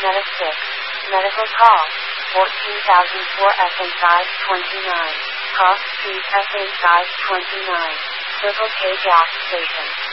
Meta 6. Medical call. 14,004 FM size 29. Cross street FM size 29. Circle K gas station.